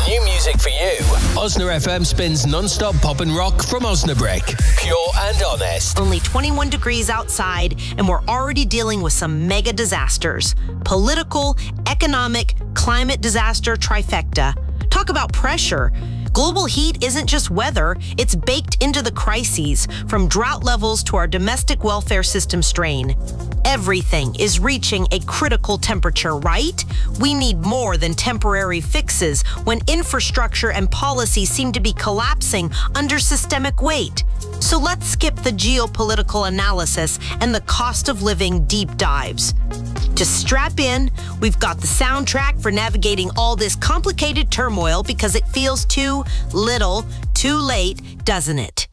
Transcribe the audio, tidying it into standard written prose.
New music for you. Osna FM spins non-stop pop and rock from Osnabrück. Pure and honest. Only 21 degrees outside, and we're already dealing with some mega disasters. Political, economic, climate disaster trifecta. Talk about pressure. Global heat isn't just weather, it's baked into the crises, from drought levels to our domestic welfare system strain. Everything is reaching a critical temperature, right? We need more than temporary fixes when infrastructure and policy seem to be collapsing under systemic weight. So let's skip the geopolitical analysis and the cost of living deep dives. Just strap in. We've got the soundtrack for navigating all this complicated turmoil because it feels too little, too late, doesn't it?